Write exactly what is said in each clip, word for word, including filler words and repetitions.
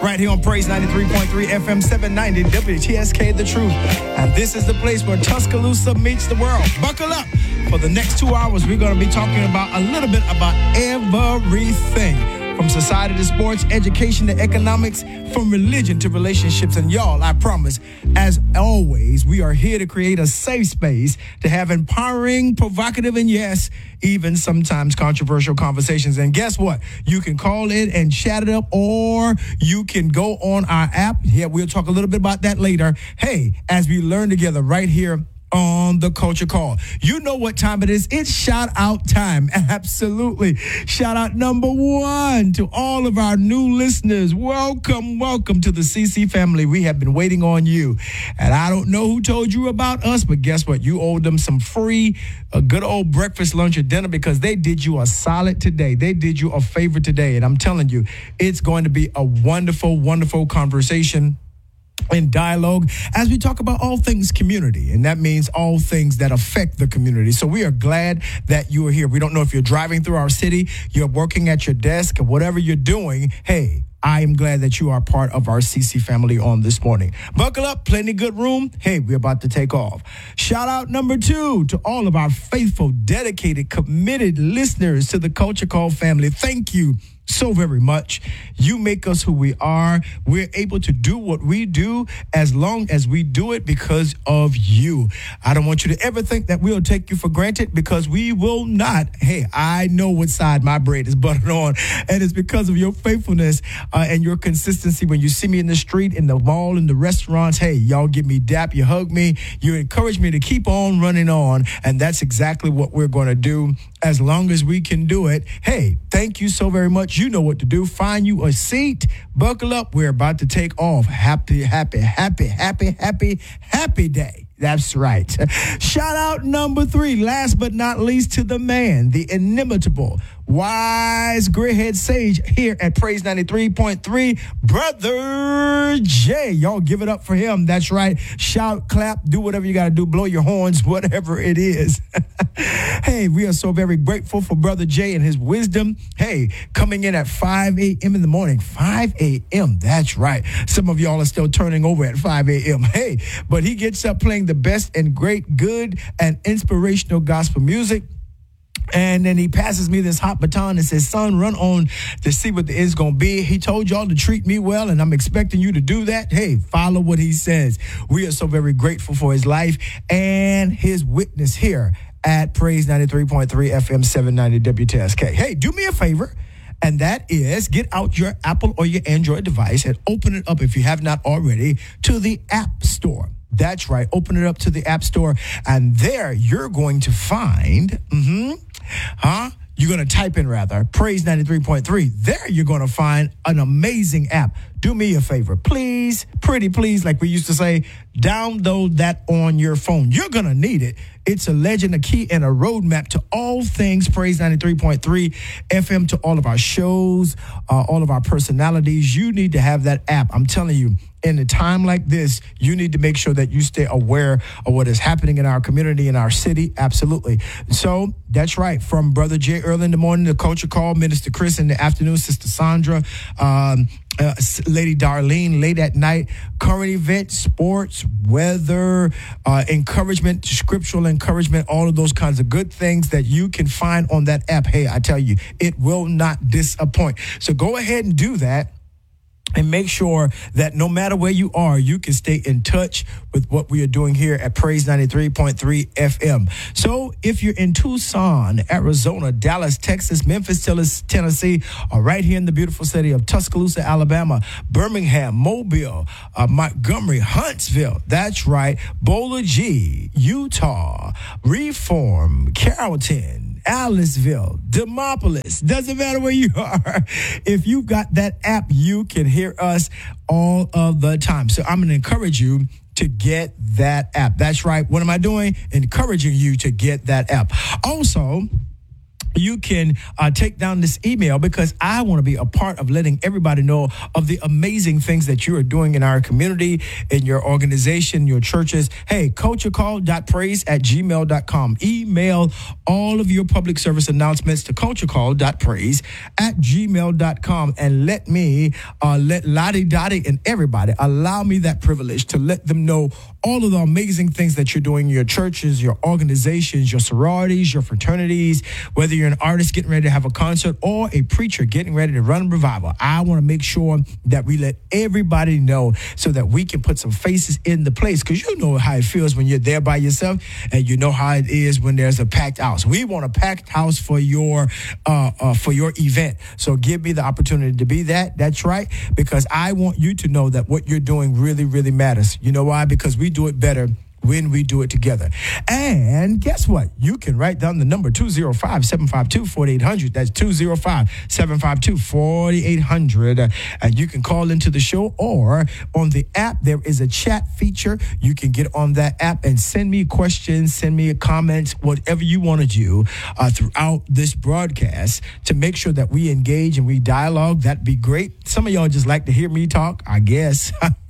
right here on Praise ninety-three point three F M seven ninety W T S K The Truth. And this is the place where Tuscaloosa meets the world. Buckle up. For the next two hours, we're going to be talking about a little bit about everything. From society to sports, education to economics, from religion to relationships. And y'all, I promise, as always, we are here to create a safe space to have empowering, provocative, and yes, even sometimes controversial conversations. And guess what? You can call in and chat it up, or you can go on our app. Yeah, we'll talk a little bit about that later. Hey, as we learn together right here on the Culture Call. You know what time it is. It's shout out time. Absolutely. Shout out number one to all of our new listeners. Welcome, welcome to the C C family. We have been waiting on you. And I don't know who told you about us, but guess what? You owe them some free, a good old breakfast, lunch, or dinner because they did you a solid today. They did you a favor today. And I'm telling you, it's going to be a wonderful, wonderful conversation in dialogue as we talk about all things community, and that means all things that affect the community. So we are glad that you are here. We don't know if you're driving through our city, you're working at your desk, or whatever you're doing. Hey, I am glad that you are part of our C C family on this morning. Buckle up, plenty good room. Hey, we're about to take off. Shout out number two to all of our faithful, dedicated, committed listeners to the Culture Call family. Thank you so very much. You make us who we are. We're able to do what we do as long as we do it because of you. I don't want you to ever think that we'll take you for granted, because we will not. Hey, I know what side my bread is buttered on, and it's because of your faithfulness uh, and your consistency. When you see me in the street, in the mall, in the restaurants, hey, y'all give me dap, you hug me, you encourage me to keep on running on, and that's exactly what we're going to do as long as we can do it. Hey, thank you so very much. You know what to do. Find you a seat. Buckle up. We're about to take off. Happy, happy, happy, happy, happy, happy day. That's right. Shout out number three, last but not least, to the man, the inimitable, wise, gray-head sage here at Praise ninety-three point three, Brother Jay. Y'all give it up for him. That's right. Shout, clap, do whatever you got to do, blow your horns, whatever it is. Hey, we are so very grateful for Brother Jay and his wisdom. Hey, coming in at five a.m. in the morning. five a.m. That's right. Some of y'all are still turning over at five a.m. Hey, but he gets up playing the best and great, good, and inspirational gospel music. And then he passes me this hot baton and says, son, run on to see what the end's going to be. He told y'all to treat me well, and I'm expecting you to do that. Hey, follow what he says. We are so very grateful for his life and his witness here at Praise ninety-three point three F M seven ninety W T S K. Hey, do me a favor, and that is get out your Apple or your Android device and open it up, if you have not already, to the App Store. That's right. Open it up to the App Store, and there you're going to find, mm-hmm, huh? You're going to type in, rather, Praise ninety-three point three. There you're going to find an amazing app. Do me a favor, please, pretty please, like we used to say, download that on your phone. You're going to need it. It's a legend, a key, and a roadmap to all things Praise ninety-three point three F M, to all of our shows, uh, all of our personalities. You need to have that app. I'm telling you, in a time like this, you need to make sure that you stay aware of what is happening in our community, in our city. Absolutely. So that's right. From Brother Jay early in the morning, the Culture Call, Minister Chris in the afternoon, Sister Sandra, um, uh, Lady Darlene late at night, current events, sports, weather, uh, encouragement, scriptural encouragement, all of those kinds of good things that you can find on that app. Hey, I tell you, it will not disappoint. So go ahead and do that. And make sure that no matter where you are, you can stay in touch with what we are doing here at Praise ninety-three point three F M. So if you're in Tucson, Arizona, Dallas, Texas, Memphis, Tennessee, or right here in the beautiful city of Tuscaloosa, Alabama, Birmingham, Mobile, uh, Montgomery, Huntsville, that's right, Boulder G, Utah, Reform, Carrollton, Aliceville, Demopolis, doesn't matter where you are. If you've got that app, you can hear us all of the time. So I'm going to encourage you to get that app. That's right. What am I doing? Encouraging you to get that app. Also, you can uh, take down this email, because I want to be a part of letting everybody know of the amazing things that you are doing in our community, in your organization, your churches. Hey, culturecall.praise at gmail dot com. Email all of your public service announcements to culturecall.praise at gmail dot com, and let me, uh, let Lottie Dottie and everybody allow me that privilege to let them know all of the amazing things that you're doing in your churches, your organizations, your sororities, your fraternities, whether you're an artist getting ready to have a concert or a preacher getting ready to run a revival. I want to make sure that we let everybody know so that we can put some faces in the place, because you know how it feels when you're there by yourself, and you know how it is when there's a packed house. We want a packed house for your uh, uh, for your event. So give me the opportunity to be that. That's right, because I want you to know that what you're doing really, really matters. You know why? Because we do it better when we do it together. And guess what? You can write down the number two oh five, seven five two, four eight zero zero. That's two oh five, seven five two, four eight zero zero. And you can call into the show, or on the app, there is a chat feature. You can get on that app and send me questions, send me comments, whatever you want to do uh, throughout this broadcast to make sure that we engage and we dialogue. That'd be great. Some of y'all just like to hear me talk, I guess.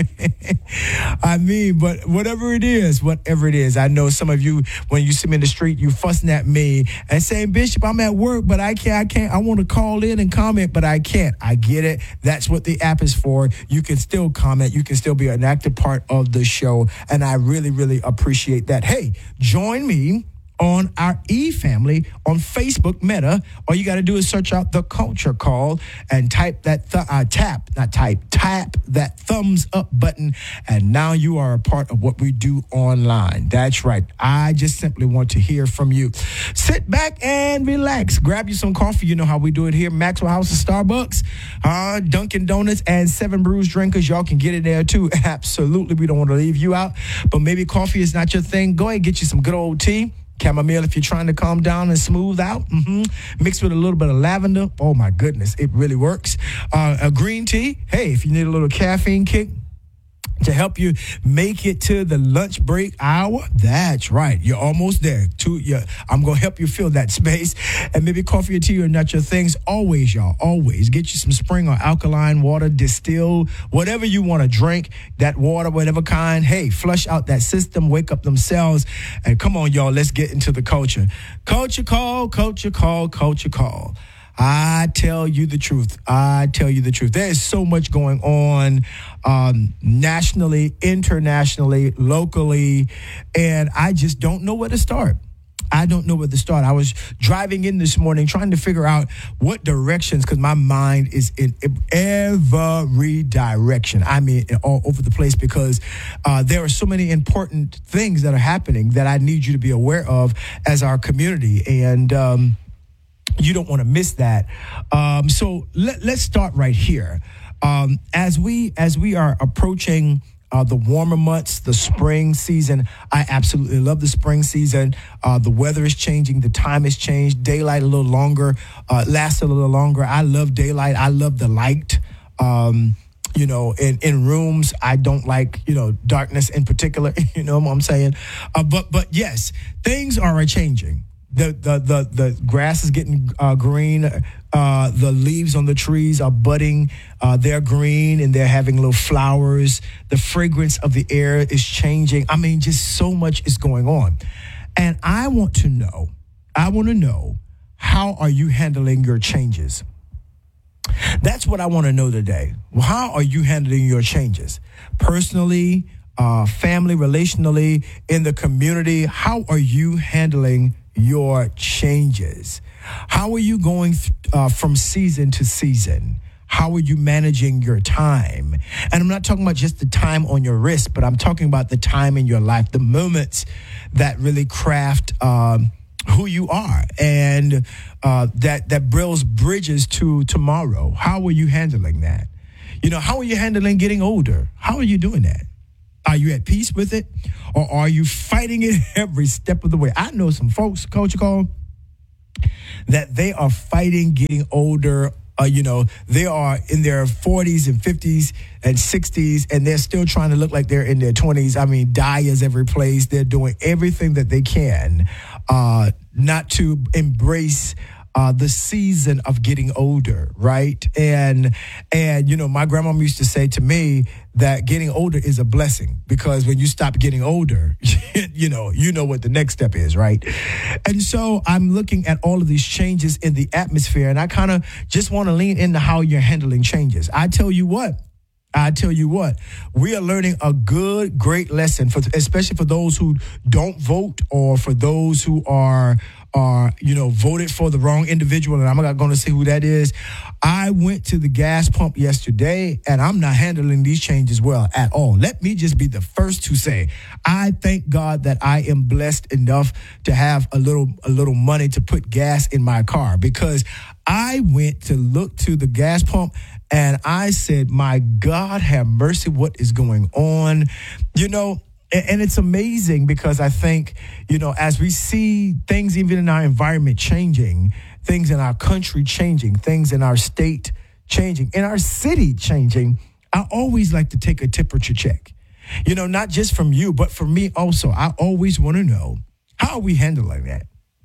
I mean, but whatever it is, whatever it is, I know some of you, when you see me in the street, you fussing at me and saying, Bishop, I'm at work, but I can't, I can't, I want to call in and comment, but I can't. I get it. That's what the app is for. You can still comment. You can still be an active part of the show. And I really, really appreciate that. Hey, join me on our e-family on Facebook, Meta. All you got to do is search out The Culture Call and type that, th- uh, tap, not type, tap that thumbs up button. And now you are a part of what we do online. That's right. I just simply want to hear from you. Sit back and relax. Grab you some coffee. You know how we do it here. Maxwell House of Starbucks, uh, Dunkin' Donuts, and Seven Brews Drinkers. Y'all can get it there too. Absolutely. We don't want to leave you out. But maybe coffee is not your thing. Go ahead and get you some good old tea. Chamomile if you're trying to calm down and smooth out. Mm-hmm. Mixed with a little bit of lavender. Oh, my goodness. It really works. Uh, a green tea. Hey, if you need a little caffeine kick to help you make it to the lunch break hour, that's right. You're almost there. To, you're, I'm going to help you fill that space. And maybe coffee or tea are not your things. Always, y'all, always. Get you some spring or alkaline water, distilled, whatever you want to drink, that water, whatever kind. Hey, flush out that system, wake up them cells. And come on, y'all, let's get into the culture. Culture call, culture call, culture call. I tell you the truth. I tell you the truth. There is so much going on um, nationally, internationally, locally, and I just don't know where to start. I don't know where to start. I was driving in this morning trying to figure out what directions, because my mind is in every direction. I mean, all over the place, because uh, there are so many important things that are happening that I need you to be aware of as our community. And, um, you don't want to miss that. Um, so let, let's start right here. Um, as we as we are approaching uh, the warmer months, the spring season, I absolutely love the spring season. Uh, the weather is changing. The time has changed. Daylight a little longer, uh, lasts a little longer. I love daylight. I love the light. Um, you know, in, in rooms, I don't like, you know, darkness in particular. You know what I'm saying? Uh, but but yes, things are changing. The, the the the grass is getting uh, green. Uh, the leaves on the trees are budding. Uh, they're green and they're having little flowers. The fragrance of the air is changing. I mean, just so much is going on. And I want to know, I want to know, how are you handling your changes? That's what I want to know today. Well, how are you handling your changes? Personally, uh, family, relationally, in the community, how are you handling your changes? How are you going th- uh, from season to season? How are you managing your time? And I'm not talking about just the time on your wrist, but I'm talking about the time in your life, the moments that really craft um, who you are, and uh, that that builds bridges to tomorrow. How are you handling that? You know, how are you handling getting older? How are you doing that? Are you at peace with it, or are you fighting it every step of the way? I know some folks, Culture Call, that they are fighting getting older. Uh, you know, they are in their forties and fifties and sixties, and they're still trying to look like they're in their twenties. I mean, dye is every place. They're doing everything that they can uh, not to embrace uh, the season of getting older, right? And and you know, my grandma used to say to me that getting older is a blessing, because when you stop getting older, you know, you know what the next step is, right? And so I'm looking at all of these changes in the atmosphere, and I kind of just want to lean into how you're handling changes. I tell you what. I tell you what, we are learning a good, great lesson, for especially for those who don't vote, or for those who are, are you know, voted for the wrong individual. And I'm not going to say who that is. I went to the gas pump yesterday, and I'm not handling these changes well at all. Let me just be the first to say, I thank God that I am blessed enough to have a little, a little money to put gas in my car, because I went to look to the gas pump and I said, my God, have mercy, what is going on? You know, and, and it's amazing, because I think, you know, as we see things even in our environment changing, things in our country changing, things in our state changing, in our city changing, I always like to take a temperature check. You know, not just from you, but for me also. I always want to know, how are we handling that?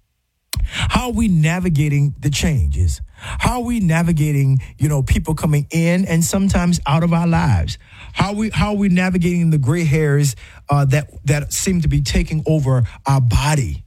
How are we navigating the changes? How are we navigating, you know, people coming in and sometimes out of our lives? How are we, how are we navigating the gray hairs uh, that, that seem to be taking over our body?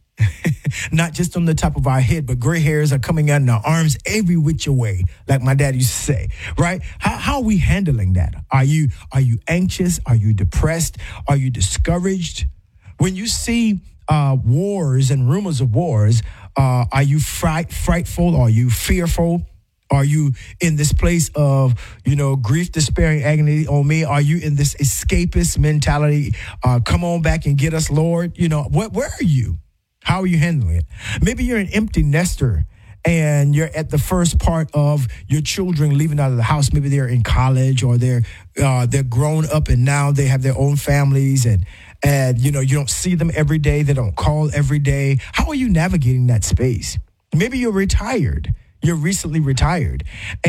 Not just on the top of our head, but gray hairs are coming out in our arms every which way, like my dad used to say, right? How, how are we handling that? Are you, are you anxious? Are you depressed? Are you discouraged? When you see uh, wars and rumors of wars, Uh, are you fright, frightful? Are you fearful? Are you in this place of, you know, grief, despair, and agony on me? Are you in this escapist mentality? Uh, come on back and get us, Lord. You know, what, where are you? How are you handling it? Maybe you're an empty nester and you're at the first part of your children leaving out of the house. Maybe they're in college, or they're uh, they're grown up and now they have their own families, and and you know, you don't see them every day. They don't call every day. How are you navigating that space? Maybe you're retired. You're recently retired,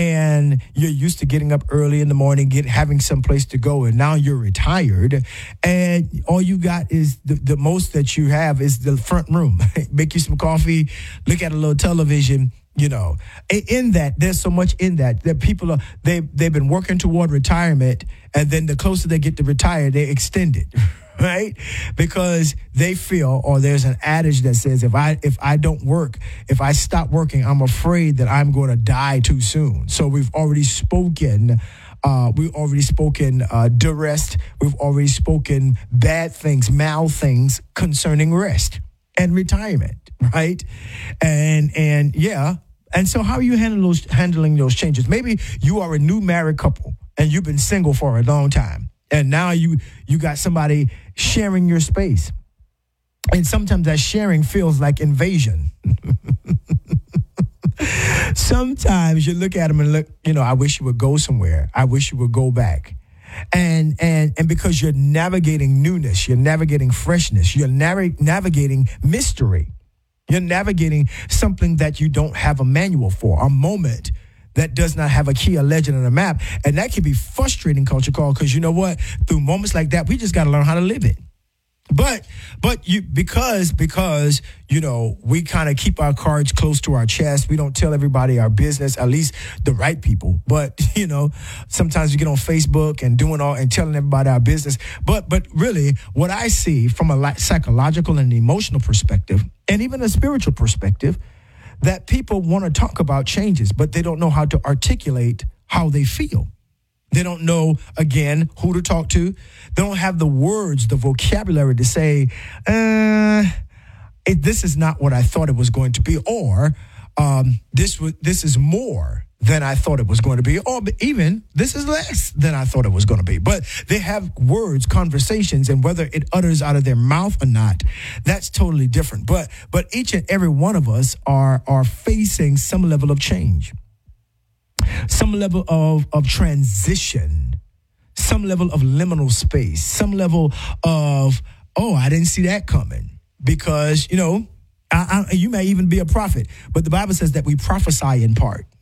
and you're used to getting up early in the morning, get having some place to go, and now you're retired, and all you got is the, the most that you have is the front room. Make you some coffee, look at a little television. You know, in that, there's so much in that that people are they they've been working toward retirement, and then the closer they get to retire, they extend it. Right? Because they feel, or there's an adage that says, if I if I don't work, if I stop working, I'm afraid that I'm going to die too soon. So we've already spoken, uh, we've already spoken uh, duress. We've already spoken bad things, mal things concerning rest and retirement, right? And and yeah. And so how are you handling those, handling those changes? Maybe you are a new married couple and you've been single for a long time. And now you you got somebody sharing your space. And sometimes that sharing feels like invasion. Sometimes you look at them and look, you know, I wish you would go somewhere. I wish you would go back. And and and because you're navigating newness, you're navigating freshness, you're nav- navigating mystery. You're navigating something that you don't have a manual for, a moment that does not have a key, a legend, and a map. And that can be frustrating, Culture Call, because you know what? Through moments like that, we just got to learn how to live it. But but you because because you know we kind of keep our cards close to our chest. We don't tell everybody our business, at least the right people. But you know sometimes we get on Facebook and doing all and telling everybody our business. But but really, what I see from a psychological and emotional perspective, and even a spiritual perspective, that people want to talk about changes, but they don't know how to articulate how they feel. They don't know, again, who to talk to. They don't have the words, the vocabulary to say, uh, it, this is not what I thought it was going to be, or um, this was, this is more than I thought it was going to be, or even this is less than I thought it was going to be. But they have words, conversations, and whether it utters out of their mouth or not, that's totally different. But but each and every one of us are are facing some level of change, some level of, of transition, some level of liminal space, some level of, oh, I didn't see that coming. Because, you know, I, I, you may even be a prophet, but the Bible says that we prophesy in part.